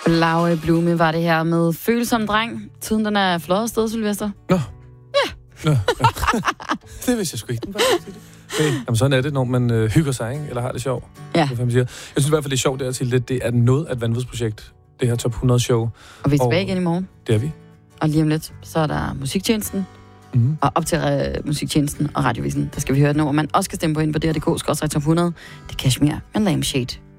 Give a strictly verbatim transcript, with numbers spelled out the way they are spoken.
Laue Blume var det her med Følsom Dreng. Tiden den er flot afsted, Sylvester. Nå. Ja. Nå. Det vidste jeg sgu ikke. Okay. Jamen, sådan er det, når man øh, hygger sig, ikke? Eller har det sjovt. Ja. Jeg synes i hvert fald, det er sjovt dertil. Det, det er noget af et vanvidsprojekt. Det her top hundrede show. Og vi er tilbage igen i morgen. Det er vi. Og lige om lidt, så er der musiktjenesten. Mm-hmm. Og op til uh, musiktjenesten og radiovisen, der skal vi høre et nummer, man også skal stemme på ind på D R punktum D K skråstreg top hundrede. Det er Kashmir med Lampshade.